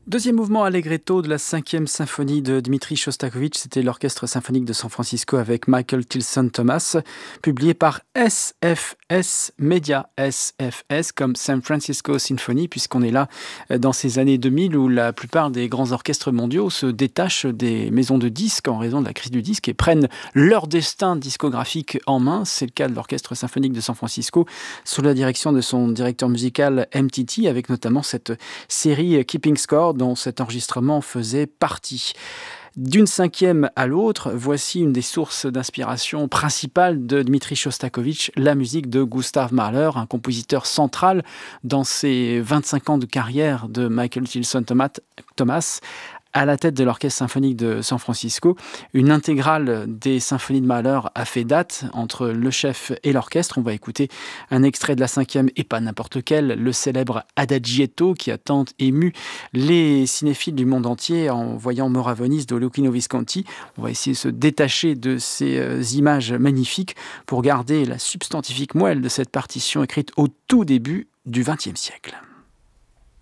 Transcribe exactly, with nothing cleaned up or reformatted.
Deuxième mouvement allegretto de la cinquième symphonie de Dmitri Shostakovich, c'était l'Orchestre symphonique de San Francisco avec Michael Tilson Thomas, publié par S F S Media, S F S comme San Francisco Symphony, puisqu'on est là dans ces années deux mille où la plupart des grands orchestres mondiaux se détachent des maisons de disques en raison de la crise du disque et prennent leur destin discographique en main. C'est le cas de l'Orchestre symphonique de San Francisco, sous la direction de son directeur musical M T T, avec notamment cette série Keeping Score, dont cet enregistrement faisait partie. D'une cinquième à l'autre, voici une des sources d'inspiration principales de Dmitri Shostakovich, la musique de Gustav Mahler, un compositeur central dans ses vingt-cinq ans de carrière de Michael Tilson Thomas, à la tête de l'Orchestre symphonique de San Francisco. Une intégrale des symphonies de Mahler a fait date entre le chef et l'orchestre. On va écouter un extrait de la cinquième, et pas n'importe lequel, le célèbre Adagietto qui a tant ému les cinéphiles du monde entier en voyant Mort à Venise de Luchino Visconti. On va essayer de se détacher de ces euh, images magnifiques pour garder la substantifique moelle de cette partition écrite au tout début du vingtième siècle.